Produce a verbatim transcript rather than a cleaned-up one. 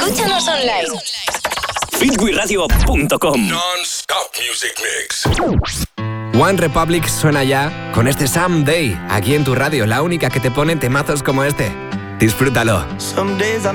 Escúchanos online. fit wi radio punto com. Non-stop music mix. One Republic suena ya con este Someday, aquí en tu radio, la única que te pone temazos como este. Disfrútalo. Some days I